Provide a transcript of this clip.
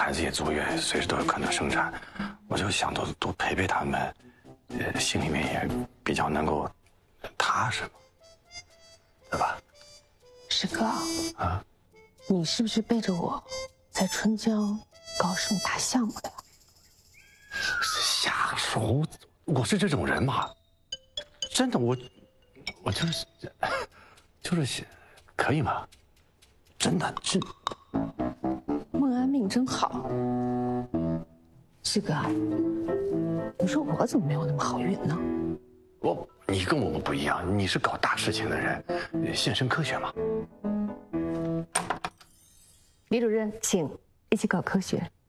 孩子也坐月，随时都有可能生产，我就想多陪陪他们，心里面也比较能够踏实嘛，对吧？ 石哥啊， 你是不是背着我在春江搞什么大项目的呀？ 瞎说，我是这种人吗？真的，我就是可以吗？真的是。 孟安命真好。石哥，你说我怎么没有那么好运呢？ 你跟我们不一样，你是搞大事情的人，现身科学嘛。 李主任，请一起搞科学。